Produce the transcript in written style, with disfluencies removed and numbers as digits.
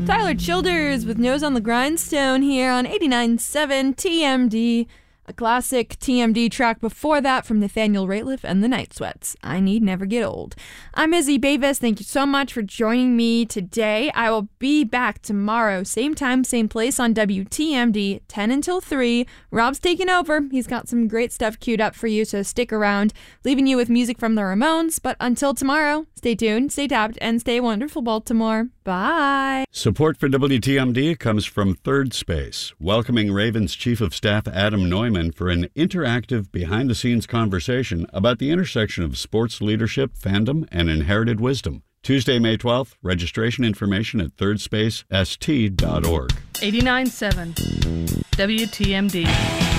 Tyler Childers with Nose on the Grindstone here on 89.7 TMD. A classic TMD track before that from Nathaniel Rateliff and the Night Sweats. I Need Never Get Old. I'm Izzy Bavis. Thank you so much for joining me today. I will be back tomorrow, same time, same place on WTMD, 10 until 3. Rob's taking over. He's got some great stuff queued up for you, so stick around. Leaving you with music from the Ramones. But until tomorrow, stay tuned, stay tapped, and stay wonderful, Baltimore. Bye. Support for WTMD comes from Third Space, welcoming Ravens Chief of Staff Adam Neumann for an interactive behind-the-scenes conversation about the intersection of sports leadership, fandom, and inherited wisdom. Tuesday, May 12th, registration information at thirdspacest.org. 89.7 WTMD.